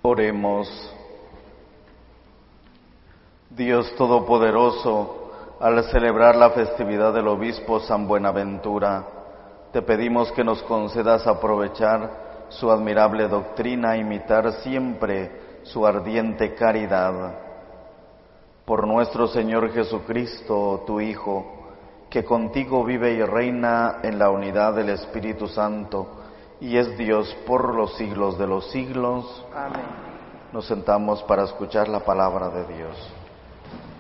Oremos. Dios Todopoderoso, al celebrar la festividad del Obispo San Buenaventura, te pedimos que nos concedas aprovechar su admirable doctrina e imitar siempre su ardiente caridad. Por nuestro Señor Jesucristo, tu Hijo, que contigo vive y reina en la unidad del Espíritu Santo, y es Dios por los siglos de los siglos. Amén. Nos sentamos para escuchar la palabra de Dios.